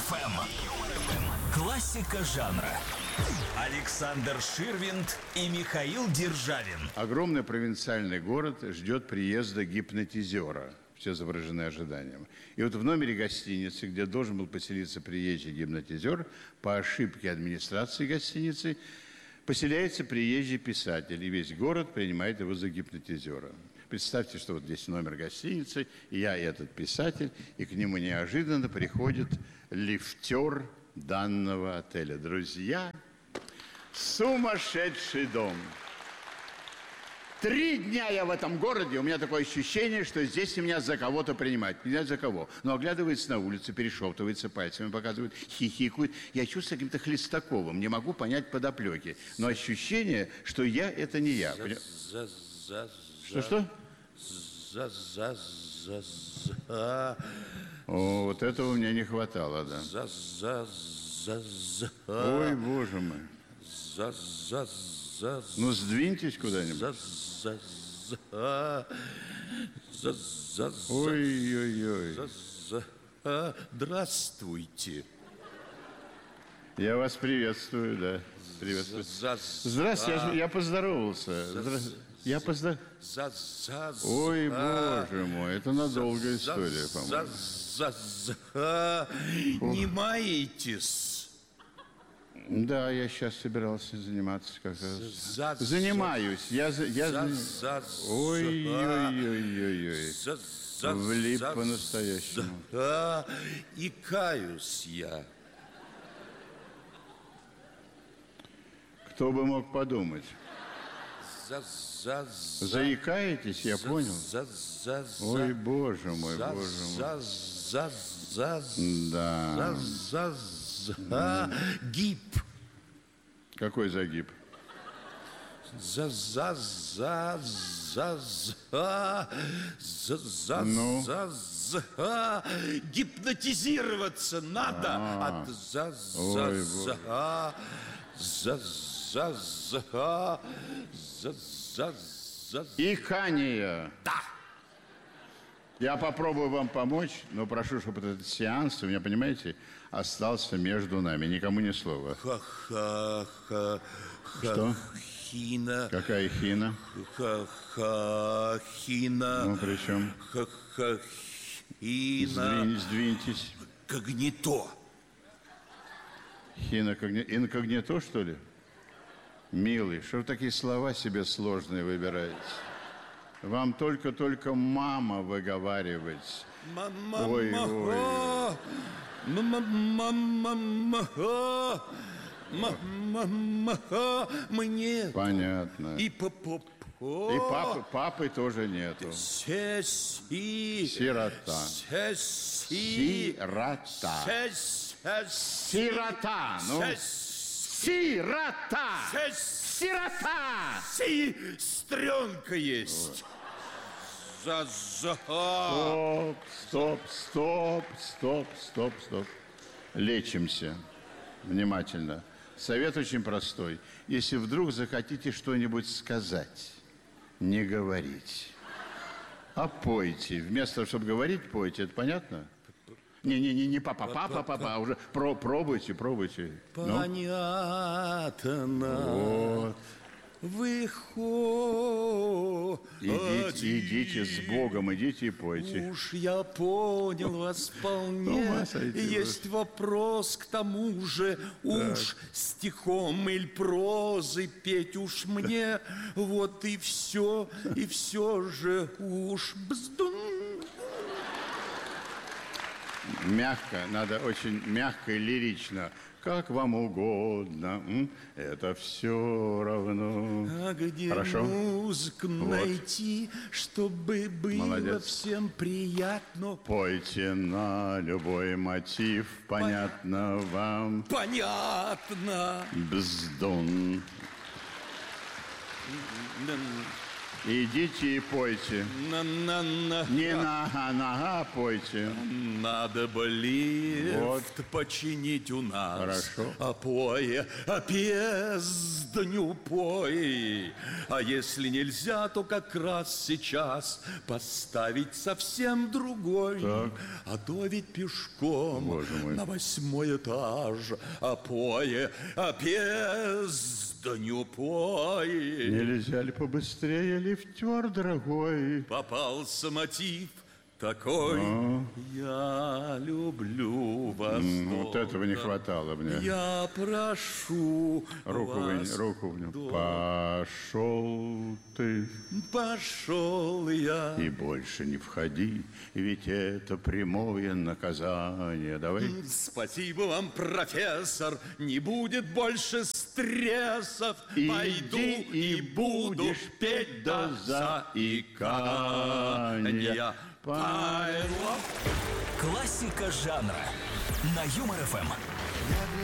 Классика жанра. Александр Ширвинд и Михаил Державин. Огромный провинциальный город ждет приезда гипнотизера. Все изображены ожиданием. И вот в номере гостиницы, где должен был поселиться приезжий гипнотизер, по ошибке администрации гостиницы поселяется приезжий писатель, и весь город принимает его за гипнотизера. Представьте, что вот здесь номер гостиницы, и я этот писатель, и к нему неожиданно приходит лифтер данного отеля. Друзья, сумасшедший дом. 3 дня я в этом городе, у меня такое ощущение, что здесь меня за кого-то принимают. Не знаю за кого. Но оглядывается на улице, перешептывается пальцами, показывает, хихикает. Я чувствую каким-то Хлестаковым, не могу понять подоплеки. Но ощущение, что я – это не я. Что? О, вот этого мне не хватало, да. Ой, боже мой. Ну, сдвиньтесь куда-нибудь. Ой-ой-ой. Здравствуйте. Я вас приветствую, да. Приветствую. Здравствуйте, я поздоровался. Я поздоровался. Ой, боже мой, это надолгая история, по-моему. Не маетесь? Да, я сейчас собирался заниматься как раз. Занимаюсь. Ой-ой-ой-ой-ой. Влип по-настоящему. И каюсь я. Кто бы мог подумать? Заикаетесь, я понял. Ой, боже мой, боже мой. Да. Гиб. Какой загиб? Гипнотизироваться надо. Икание. Да. Я попробую вам помочь, но прошу, чтобы этот сеанс, вы меня понимаете, остался между нами. Никому ни слова. Что? Хина. Какая хина? Хина. Ну, при чем? Хина. Сдвиньтесь. Когнито. Хина инкогнито, что ли? Милый, что вы такие слова себе сложные выбираете? Вам только мама выговаривать. Мама. Ой. Мне. Понятно. И папы тоже нету. Сирота. Сирота. Ну. Сирота. Сестренка есть. Стоп. Лечимся. Внимательно. Совет очень простой. Если вдруг захотите что-нибудь сказать, не говорить, а пойте. Вместо того, чтобы говорить, пойте. Это понятно? Не папа, уже пробуйте. Понятно. Вот. Идите с Богом, идите и пойте. Уж я понял вас вполне. Есть вопрос к тому же. Уж стихом или прозой петь уж мне. Вот и все же уж бздун. Мягко, надо очень мягко и лирично. Как вам угодно, это все равно. А где Хорошо? музыку найти, чтобы было Молодец. всем приятно? Пойте на любой мотив, понятно вам? Понятно. Бздун. Идите и пойте. Не нога, пойте. Надо бы лифт Вот. починить у нас. Хорошо. А пое, а пездню пой. А если нельзя, то как раз сейчас поставить совсем другой. Так. А то ведь пешком Боже мой. на 8-й этаж. А пое, а пездню пой. Нельзя ли побыстрее, лифтер дорогой? Попался мотив такой. Я люблю вас. Вот этого не долго. хватало мне. Я прошу Руку вас. руку вынь. долго. Пошел ты Пошел я. и больше не входи, ведь это прямое наказание. Давай. Спасибо вам, профессор. Не будет больше стрессов. Иди Пойду и буду будешь петь до заикания. Пойду. Классика жанра на Юмор ФМ.